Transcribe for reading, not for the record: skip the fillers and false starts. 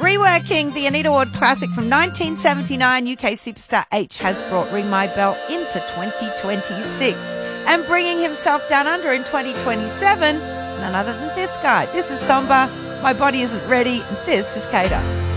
Reworking the Anita Ward classic from 1979, UK superstar H has brought Ring My Bell into 2026. And bringing himself down under in 2027 is none other than this guy. This is Somber, My Body Isn't Ready, and this is Kato.